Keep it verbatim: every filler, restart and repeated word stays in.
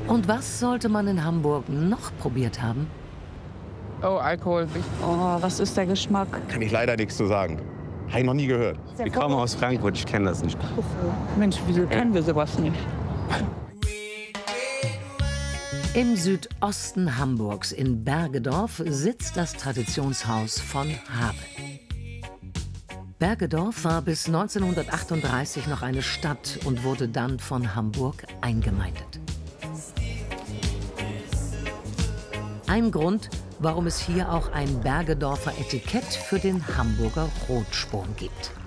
Und was sollte man in Hamburg noch probiert haben? Oh, Alkohol. Oh, was ist der Geschmack? Kann ich leider nichts zu sagen. Habe ich noch nie gehört. Wir kommen aus Frankfurt, ich kenne das nicht. Mensch, wieso kennen wir sowas nicht? Im Südosten Hamburgs in Bergedorf sitzt das Traditionshaus von Habe. Bergedorf war bis neunzehnhundertachtunddreißig noch eine Stadt und wurde dann von Hamburg eingemeindet. Ein Grund, warum es hier auch ein Bergedorfer Etikett für den Hamburger Rotspurn gibt.